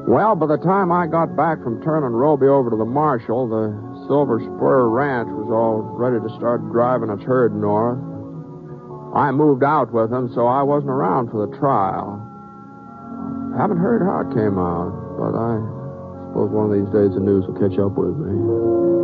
Well, by the time I got back from turning Roby over to the marshal, the Silver Spur Ranch was all ready to start driving its herd north. I moved out with him, so I wasn't around for the trial. Haven't heard how it came out, but I suppose one of these days the news will catch up with me.